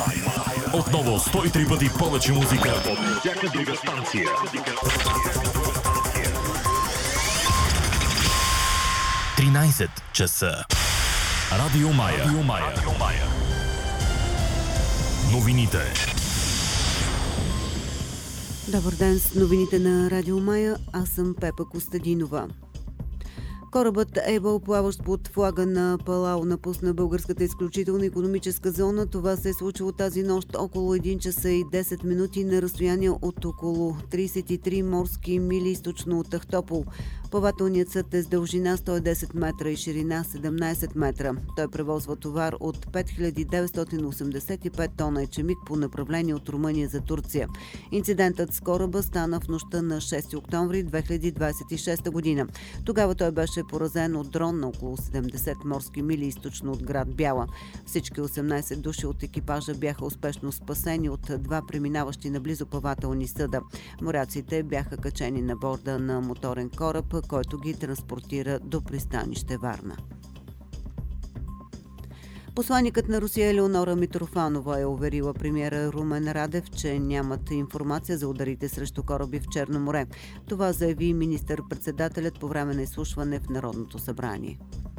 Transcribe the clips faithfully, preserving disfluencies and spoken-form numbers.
Отново сто и три пъти повече музика от всяка друга станция. тринайсет часа. Радио Мая. Радио Мая. Радио Мая. Новините. Добър ден с новините на Радио Мая. Аз съм Пепа Костадинова. Корабът Able, плаващ под флага на Палау, напусна българската изключителна икономическа зона. Това се е случило тази нощ около един часа и десет минути на разстояние от около трийсет и три морски мили източно от Ахтопол. Плавателният съд е с дължина сто и десет метра и ширина седемнайсет метра. Той превозва товар от пет хиляди деветстотин осемдесет и пет тона ечемик по направление от Румъния за Турция. Инцидентът с кораба стана в нощта на шести октомври две хиляди двадесет и шеста година. Тогава той беше поразен от дрон на около седемдесет морски мили източно от град Бяла. Всички осемнайсет души от екипажа бяха успешно спасени от два преминаващи наблизо плавателни съда. Моряците бяха качени на борда на моторен кораб, който ги транспортира до пристанище Варна. Посланикът на Русия Елеонора Митрофанова е уверила премиера Румен Радев, че нямат информация за ударите срещу кораби в Черно море. Това заяви министър-председателят по време на изслушване в Народното събрание.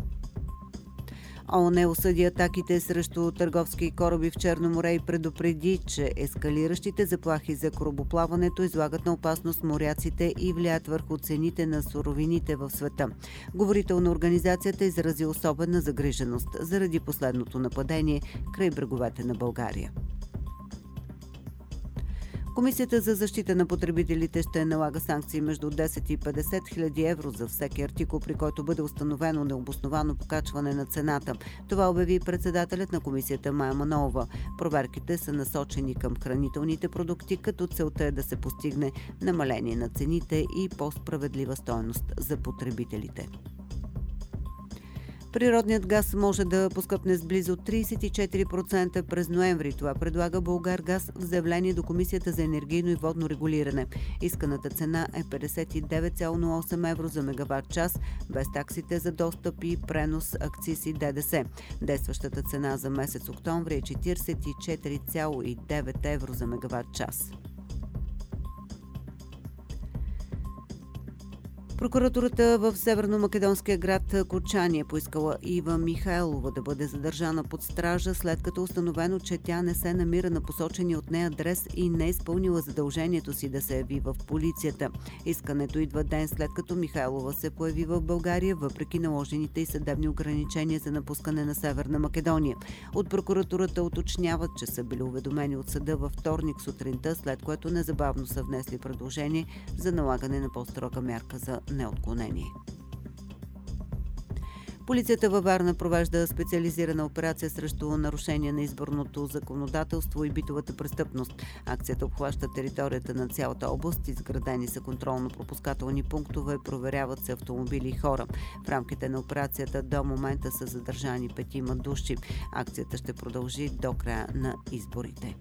ООН осъди атаките срещу търговски кораби в Черно море и предупреди, че ескалиращите заплахи за корабоплаването излагат на опасност моряците и влияят върху цените на суровините в света. Говорител на организацията изрази особена загриженост заради последното нападение край бреговете на България. Комисията за защита на потребителите ще налага санкции между десет и петдесет хиляди евро за всеки артикул, при който бъде установено необосновано покачване на цената. Това обяви председателят на комисията Мая Манолова. Проверките са насочени към хранителните продукти, като целта е да се постигне намаление на цените и по-справедлива стойност за потребителите. Природният газ може да поскъпне с близо трийсет и четири процента през ноември. Това предлага Булгаргаз в заявление до Комисията за енергийно и водно регулиране. Исканата цена е петдесет и девет цяло нула осем евро за мегаватт час, без таксите за достъп и пренос, акциз и ДДС. Действащата цена за месец октомври е четирийсет и четири цяло и девет евро за мегаватт час. Прокуратурата в северно-македонския град Кочани е поискала Ива Михайлова да бъде задържана под стража, след като установено, че тя не се намира на посочения от нея адрес и не е изпълнила задължението си да се яви в полицията. Искането идва ден след като Михайлова се появи в България, въпреки наложените и съдебни ограничения за напускане на Северна Македония. От прокуратурата уточняват, че са били уведомени от съда във вторник сутринта, след което незабавно са внесли предложение за налагане на по-строга мярка за неотклонение. Полицията във Варна провежда специализирана операция срещу нарушения на изборното законодателство и битовата престъпност. Акцията обхваща територията на цялата област, изградени са контролно-пропускателни пунктове, проверяват се автомобили и хора. В рамките на операцията до момента са задържани петима души. Акцията ще продължи до края на изборите.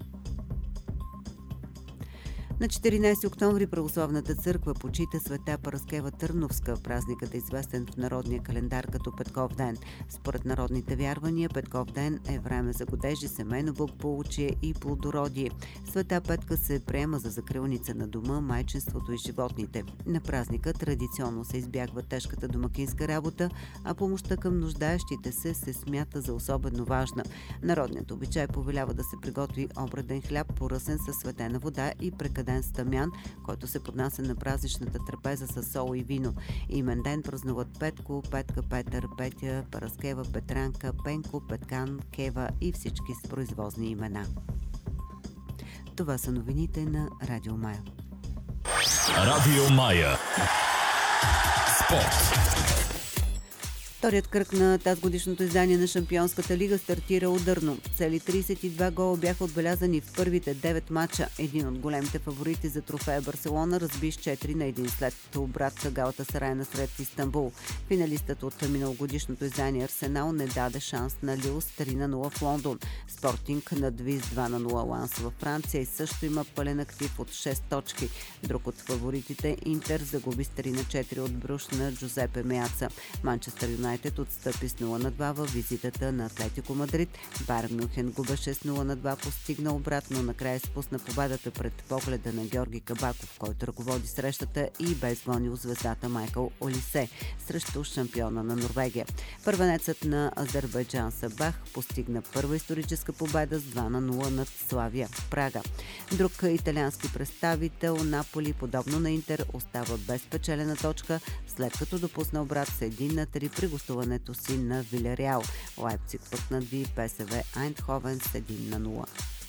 На четиринайсети октомври Православната църква почита Света Параскева Търновска. Празникът е известен в народния календар като Петков ден. Според народните вярвания, Петков ден е време за годежи, семейно благополучие и плодородие. Света Петка се приема за закрилница на дома, майчинството и животните. На празника традиционно се избягва тежката домакинска работа, а помощта към нуждаещите се се смята за особено важна. Народният обичай повелява да се приготви обреден хляб, поръсен със светена вода и прекаден с тамян, който се поднася на празничната трапеза с сол и вино. Имен ден празнуват Петко, Петка, Петър, Петя, Параскева, Петранка, Пенко, Петкан, Кева и всички с произвозни имена. Това са новините на Радио Мая. Радио Мая. Спорт. Вторият кръг на тазгодишното издание на Шампионската лига стартира ударно. Цели трийсет и два гола бяха отбелязани в първите девет мача. Един от големите фаворити за трофея Барселона разби с четири на един след обрат Галатасарай насред Истанбул. Финалистът от миналогодишното издание Арсенал не даде шанс на Лил с три на нула в Лондон. Спортинг надви с два на нула Ланс във Франция и също има пълен актив от шест точки. Друг от фаворитите Интер загуби с три на четири от Бруш на Джузепе Меаца. Манчестър Юнайтед Юнайтед отстъпи с нула на два във визитата на Атлетико Мадрид. Байерн Мюнхен губеше с нула на два, постигна обратно. Накрая спусна победата пред погледа на Георги Кабаков, който ръководи срещата и бе звънил звездата Майкъл Олисе срещу шампиона на Норвегия. Първенецът на Азербайджан Сабах постигна първа историческа победа с два на нула над Славия Прага. Друг италиански представител Наполи, подобно на Интер, остава без печелена точка, след като допусна обрат с един на три при гостуването си на Вилереал. Лайпциг пък надви ПСВ Айндховен с един на нула.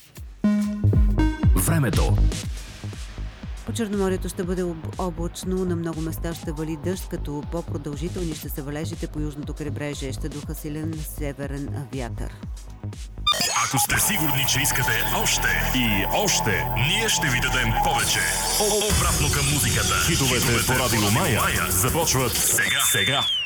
Времето. По Черноморието ще бъде облачно, на много места ще вали дъжд, като по-продължителни ще са валежите по южното крайбрежие. Ще духа силен северен вятър. Ако сте сигурни, че искате още и още, ние ще ви дадем повече. Обратно към музиката. Хитовете по Радио Мая започват сега. сега.